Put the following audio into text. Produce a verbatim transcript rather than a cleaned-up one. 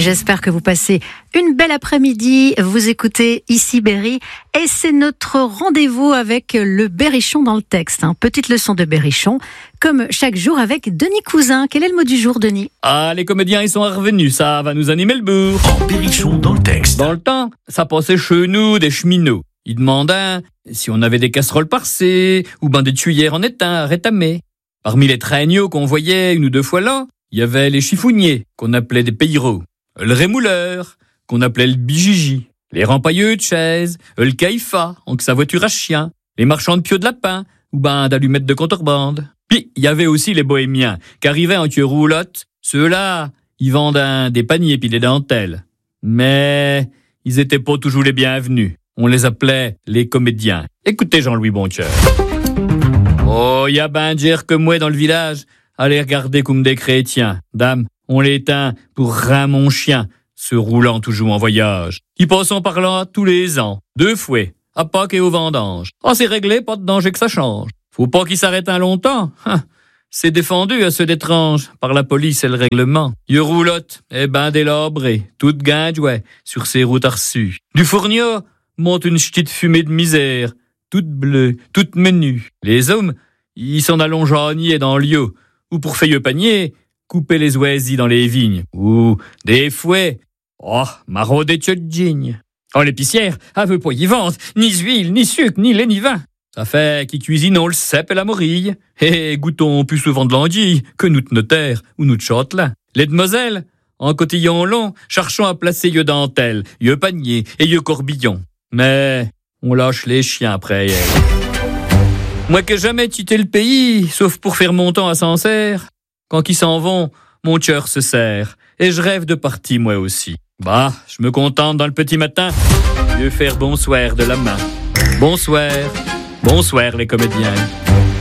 J'espère que vous passez une belle après-midi. Vous écoutez ici Berry et c'est notre rendez-vous avec le Berrichon dans le texte. Hein. Petite leçon de Berrichon, comme chaque jour avec Denis Cousin. Quel est le mot du jour, Denis ? Ah, les comédiens, ils sont revenus, ça va nous animer le bourg. En Berrichon dans le texte. Dans le temps, ça passait chez nous des cheminots. Ils demandaient si on avait des casseroles parcées ou ben des tuyères en étain à rétamer. Parmi les traîneaux qu'on voyait une ou deux fois là, il y avait les chiffonniers, qu'on appelait des payreaux, le rémouleur, qu'on appelait le bijiji, les rempailleux de chaises, le caïfa, en que sa voiture à chien, les marchands de pieux de lapin, ou ben d'allumettes de contrebande. Puis, il y avait aussi les bohémiens, qui arrivaient en queue roulotte. Ceux-là, ils vendaient des paniers puis des dentelles. Mais, ils étaient pas toujours les bienvenus. On les appelait les comédiens. Écoutez Jean-Louis Boncœur. Oh, y a ben dire que moi dans le village, allez regarder comme des chrétiens. Dame, on l'éteint pour rin mon chien, se roulant toujours en voyage. Qui passons par là tous les ans, deux fois, à Pâques et aux vendanges. Oh, c'est réglé, pas de danger que ça change. Faut pas qu'il s'arrête un longtemps. Hein. C'est défendu à ceux d'étranges, par la police et le règlement. Yeux roulotte, eh ben délabré, toute guinde, ouais, sur ses routes reçues. Du fourneau monte une ch'tite fumée de misère, toute bleue, toute menue. Les hommes, ils s'en allongent jauniers dans l'yeux, ou pour faire panier, couper les oisies dans les vignes, ou des fouets, oh, maraude et tchotjigne. Oh, l'épicière, elle veut pas y vendre, ni huile, ni sucre, ni lait, ni vin. Ça fait qu'ils cuisinent le cèpe et la morille, et goûtons plus souvent de l'anguille que nous de notaire ou nous de châtelain. Les demoiselles, en cotillon long, cherchons à placer yeux dentelle, yeux panier et yeux corbillon. Mais on lâche les chiens après elle. Moi que jamais quitté le pays, sauf pour faire mon temps à Sancerre, quand ils s'en vont, mon cœur se serre, et je rêve de partir moi aussi. Bah, je me contente dans le petit matin, de faire bonsoir de la main. Bonsoir, bonsoir les comédiens.